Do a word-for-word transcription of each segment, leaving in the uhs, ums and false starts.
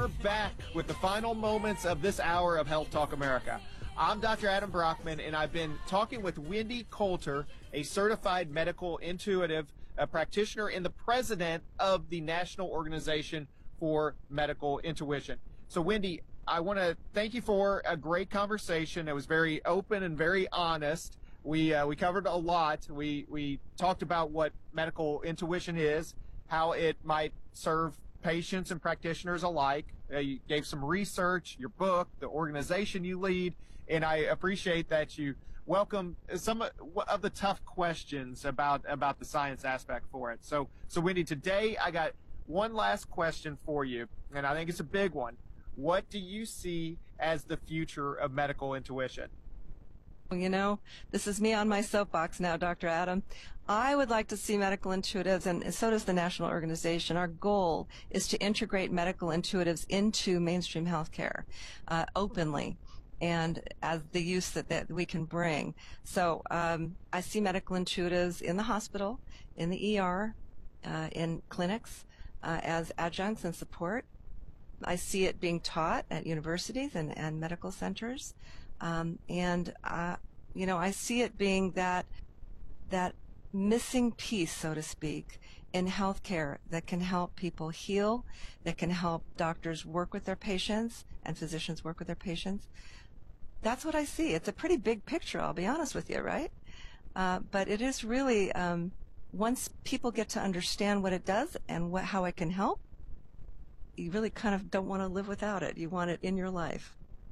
we're back with the final moments of this hour of Health Talk America. I'm Doctor Adam Brockman, and I've been talking with Wendy Coulter, a certified medical intuitive uh, practitioner and the president of the National Organization for Medical Intuition. So, Wendy, I want to thank you for a great conversation. It was very open and very honest. We uh, we covered a lot. We we talked about what medical intuition is, how it might serve patients and practitioners alike. Uh, you gave some research, your book, the organization you lead, and I appreciate that you welcome some of the tough questions about about the science aspect for it. So, so Wendy, today I got one last question for you, and I think it's a big one. What do you see as the future of medical intuition? Well, you know, this is me on my soapbox now, Doctor Adam. I would like to see medical intuitives, and so does the National Organization. Our goal is to integrate medical intuitives into mainstream healthcare uh, openly and as the use that, that we can bring. So um, I see medical intuitives in the hospital, in the E R, uh, in clinics uh, as adjuncts and support. I see it being taught at universities and, and medical centers. Um, and, uh, you know, I see it being that, that missing piece, so to speak, in healthcare that can help people heal, that can help doctors work with their patients and physicians work with their patients. That's what I see. It's a pretty big picture, I'll be honest with you, right? Uh, but it is really, um, once people get to understand what it does and what, how it can help, you really kind of don't want to live without it. You want it in your life.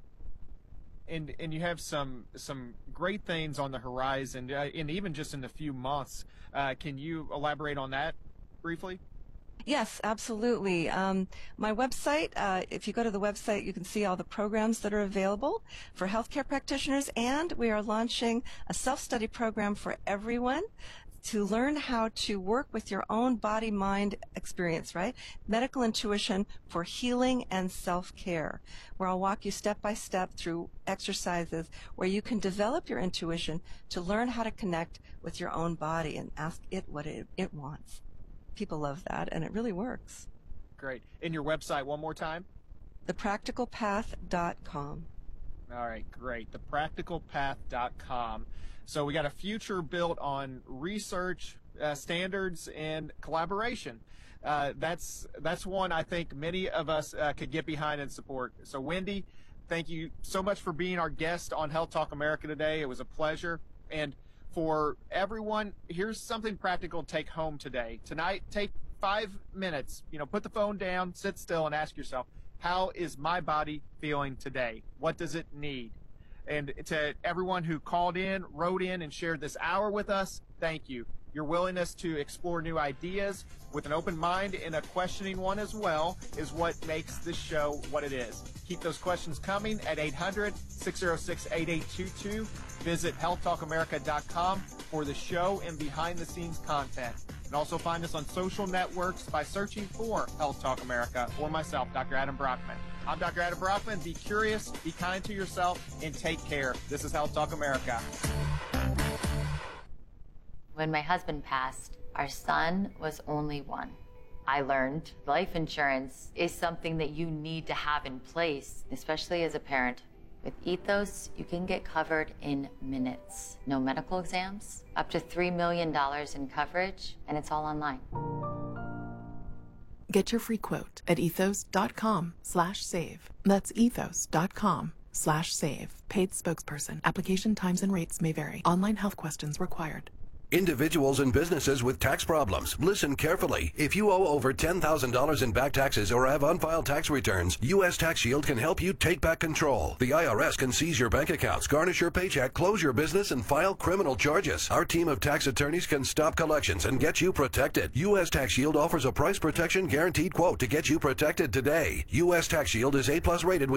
And and you have some some great things on the horizon, uh, and even just in a few months. Uh, can you elaborate on that briefly? Yes, absolutely. Um, my website, uh, if you go to the website, you can see all the programs that are available for healthcare practitioners, and we are launching a self-study program for everyone to learn how to work with your own body-mind experience, right? Medical intuition for healing and self-care, where I'll walk you step by step through exercises where you can develop your intuition to learn how to connect with your own body and ask it what it, it wants. People love that, and it really works. Great. And your website one more time? the practical path dot com. All right, great. the practical path dot com. So we got a future built on research, uh, standards, and collaboration. Uh, that's that's one I think many of us uh, could get behind and support. So Wendy, thank you so much for being our guest on Health Talk America today. It was a pleasure. And for everyone, here's something practical to take home today. Tonight, take five minutes, you know, put the phone down, sit still, and ask yourself, how is my body feeling today? What does it need? And to everyone who called in, wrote in, and shared this hour with us, thank you. Your willingness to explore new ideas with an open mind and a questioning one as well is what makes this show what it is. Keep those questions coming at eight hundred, six oh six, eight eight two two. Visit health talk america dot com for the show and behind-the-scenes content. And also find us on social networks by searching for Health Talk America or myself, Doctor Adam Brockman. I'm Doctor Adam Brockman. Be curious, be kind to yourself, and take care. This is Health Talk America. When my husband passed, our son was only one. I learned life insurance is something that you need to have in place, especially as a parent. With Ethos, you can get covered in minutes. No medical exams, up to three million dollars in coverage, and it's all online. Get your free quote at ethos.com slash save. That's ethos.com slash save. Paid spokesperson. Application times and rates may vary. Online health questions required. Individuals and businesses with tax problems, listen carefully. If you owe over ten thousand dollars in back taxes or have unfiled tax returns, U S Tax Shield can help you take back control. The I R S can seize your bank accounts, garnish your paycheck, close your business, and file criminal charges. Our team of tax attorneys can stop collections and get you protected. U S Tax Shield offers a price protection guaranteed quote to get you protected today. U S Tax Shield is A plus rated with